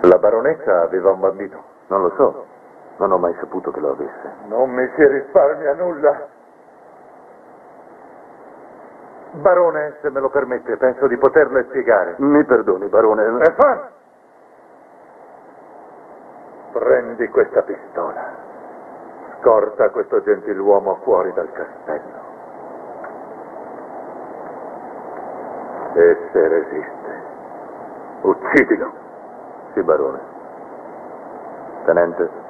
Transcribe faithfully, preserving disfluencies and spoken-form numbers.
La baronessa aveva un bambino? Non lo so. Non ho mai saputo che lo avesse. Non mi si risparmia nulla. Barone, se me lo permette, penso di poterle spiegare. Mi perdoni, barone. E fa! Prendi questa pistola. Scorta questo gentiluomo fuori dal castello. E se resiste, uccidilo. Sì, barone. Tenente.